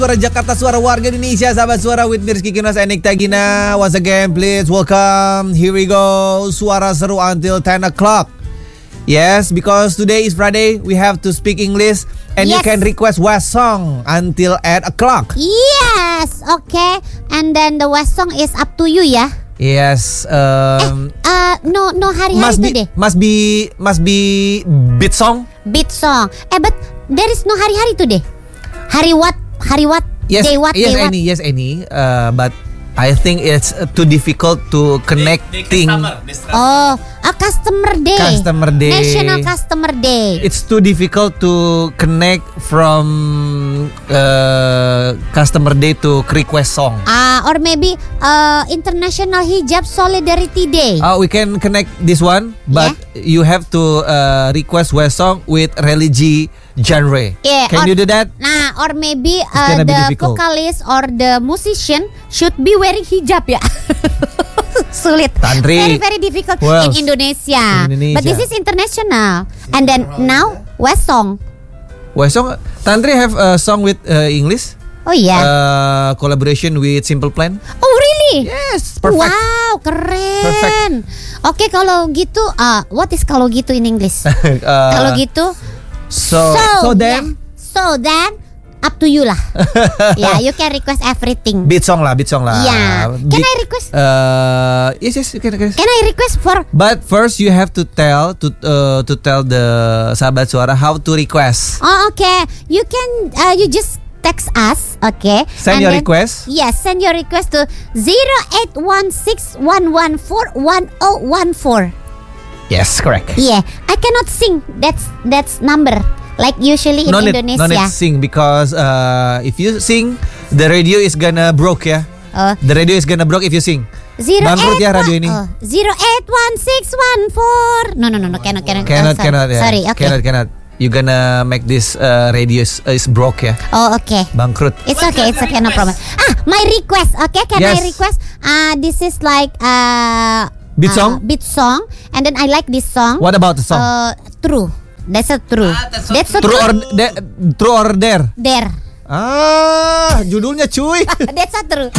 Suara Jakarta, suara warga Indonesia, sahabat suara with Mirski Kinos and Nick Tagina. Once again, please welcome. Here we go. Suara seru until 10 o'clock. Yes, because today is Friday, we have to speak English. And you can request West song until 8 o'clock. Yes, okay. And then the West song is up to you ya. Yes. No hari-hari today. Must be beat song. Beat song. But there is no hari-hari today. Hari what? Yes, Day what? yes, any. But I think it's too difficult to connecting. Customer Day. Customer Day. National Customer Day. It's too difficult to connect from Customer Day to request song. Or maybe International Hijab Solidarity Day. We can connect this one, but you have to request West song with religi genre. Yeah, can you do that? Or maybe the vocalist or the musician should be wearing hijab ya. Sulit. Tantri. Very difficult in Indonesia. But this is international. And then now West song. West song. Tantri have a song with English. Oh yeah. Collaboration with Simple Plan. Oh really? Yes. Perfect. Wow, keren. Perfect. Oke, kalau gitu, what is kalau gitu in English? Kalau gitu. So then up to you lah. Yeah, you can request everything. Beat song lah. Yeah. Can I request? Yes, you can request. Can I request for? But first you have to tell the sahabat suara how to request. Oh, okay. You can you just text us, okay? Send your request. Yes, send your request to 0816114114. Yes, correct. Yeah, I cannot sing. That's number. Like usually in Indonesia. No need sing because if you sing, the radio is gonna broke ya. The radio is gonna broke if you sing. Bangkrut ya radio ini. 081614. No, cannot. Cannot. Sorry, okay. Cannot. You gonna make this radio is broke ya. Oh, okay. Bangkrut. It's okay, no problem. My request, okay? Can I request? This is like beat song? Beat song. And then I like this song. What about the song? True. That's a true. That's a true. True or dare? Dare. Judulnya cuy. That's a true.